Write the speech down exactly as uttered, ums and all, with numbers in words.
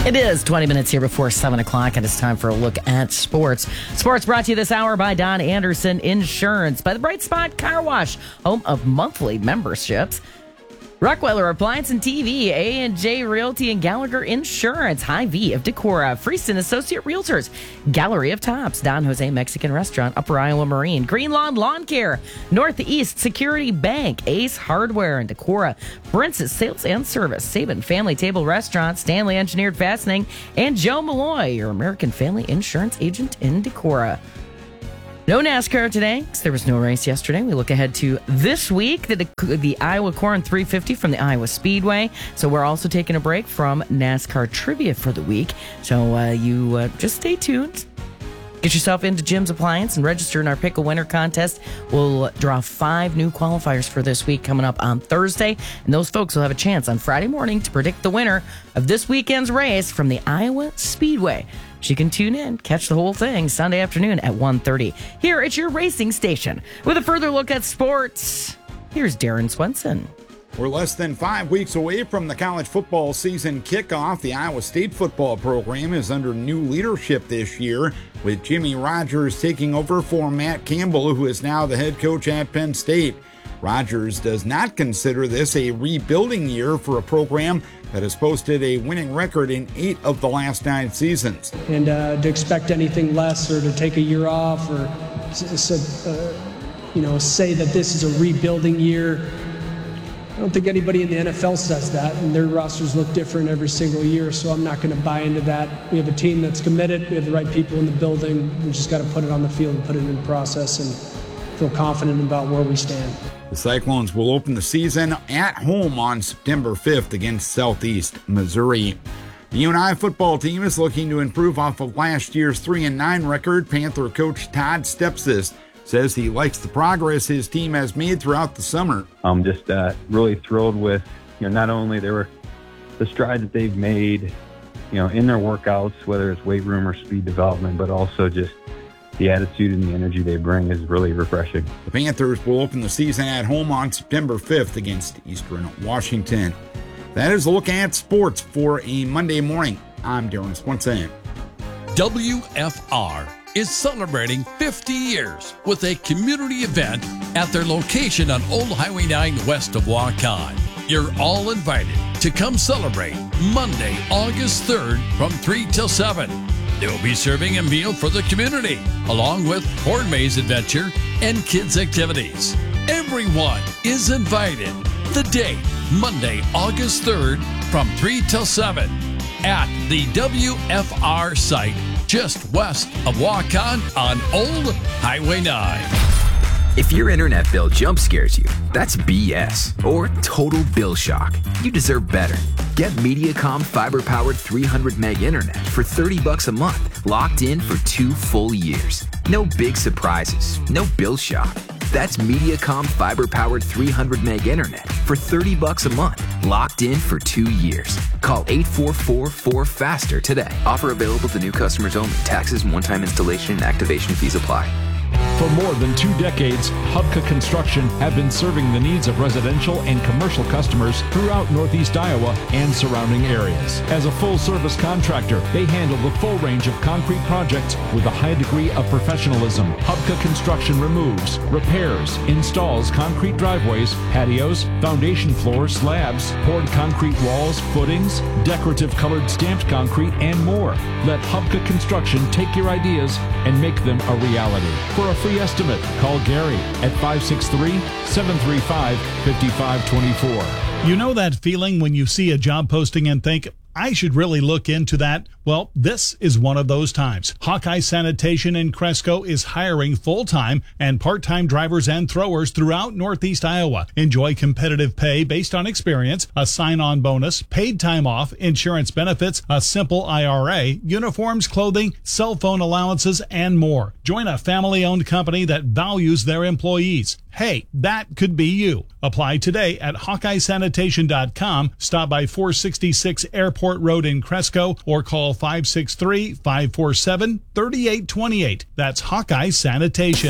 It is twenty minutes here before seven o'clock, and it's time for a look at sports. Sports brought to you this hour by Don Anderson Insurance, by the Bright Spot Car Wash, home of monthly memberships, Rockweiler Appliance and T V, A and J Realty and Gallagher Insurance, Hy-Vee of Decorah, Freeston Associate Realtors, Gallery of Tops, Don Jose Mexican Restaurant, Upper Iowa Marine, Green Lawn Lawn Care, Northeast Security Bank, Ace Hardware in Decorah, Brent's Sales and Service, Sabin Family Table Restaurant, Stanley Engineered Fastening, and Joe Malloy, your American Family Insurance agent in Decorah. No NASCAR today because there was no race yesterday. We look ahead to this week, the, the Iowa Corn three fifty from the Iowa Speedway. So we're also taking a break from NASCAR trivia for the week. So uh, you uh, just stay tuned. Get yourself into Jim's Appliance and register in our Pickle Winner contest. We'll draw five new qualifiers for this week coming up on Thursday. And those folks will have a chance on Friday morning to predict the winner of this weekend's race from the Iowa Speedway. So you can tune in, catch the whole thing Sunday afternoon at one thirty here at your racing station. With a further look at sports, here's Darren Swenson. We're less than five weeks away from the college football season kickoff. The Iowa State football program is under new leadership this year, with Jimmy Rogers taking over for Matt Campbell, who is now the head coach at Penn State. Rogers does not consider this a rebuilding year for a program that has posted a winning record in eight of the last nine seasons. And uh, to expect anything less or to take a year off or uh, you know, say that this is a rebuilding year, I don't think anybody in the N F L says that, and their rosters look different every single year, so I'm not going to buy into that. We have a team that's committed. We have the right people in the building. We just got to put it on the field and put it in process and feel confident about where we stand. The Cyclones will open the season at home on September fifth against Southeast Missouri. The U N I football team is looking to improve off of last year's three and nine record. Panther coach Todd Stepsis says he likes the progress his team has made throughout the summer. I'm just uh, really thrilled with, you know, not only there were the strides that they've made, you know, in their workouts, whether it's weight room or speed development, but also just the attitude and the energy they bring is really refreshing. The Panthers will open the season at home on September fifth against Eastern Washington. That is a look at sports for a Monday morning. I'm Darren Swenson. W F R is celebrating fifty years with a community event at their location on Old Highway nine west of Waukon. You're all invited to come celebrate Monday, August third from three till seven. They'll be serving a meal for the community, along with corn maze adventure and kids' activities. Everyone is invited. The date, Monday, August third from three till seven at the W F R site just west of Waukon on Old Highway nine. If your internet bill jump scares you, that's B S or total bill shock. You deserve better. Get Mediacom fiber-powered three hundred meg internet for thirty bucks a month, locked in for two full years. No big surprises, no bill shock. That's Mediacom fiber-powered three hundred meg internet for thirty bucks a month, locked in for two years. Call eight four four four FASTER today. Offer available to new customers only. Taxes and one-time installation and activation fees apply. For more than two decades, Hubka Construction have been serving the needs of residential and commercial customers throughout Northeast Iowa and surrounding areas. As a full-service contractor, they handle the full range of concrete projects with a high degree of professionalism. Hubka Construction removes, repairs, installs concrete driveways, patios, foundation floors, slabs, poured concrete walls, footings, decorative colored stamped concrete, and more. Let Hubka Construction take your ideas and make them a reality. For a free estimate, call Gary at five six three, seven three five, five five two four. You know that feeling when you see a job posting and think, I should really look into that? Well, this is one of those times. Hawkeye Sanitation in Cresco is hiring full-time and part-time drivers and throwers throughout Northeast Iowa. Enjoy competitive pay based on experience, a sign-on bonus, paid time off, insurance benefits, a simple I R A, uniforms, clothing, cell phone allowances, and more. Join a family-owned company that values their employees. Hey, that could be you. Apply today at Hawkeye Sanitation dot com. Stop by four sixty-six Airport Road in Cresco or call five six three, five four seven, three eight two eight. That's Hawkeye Sanitation.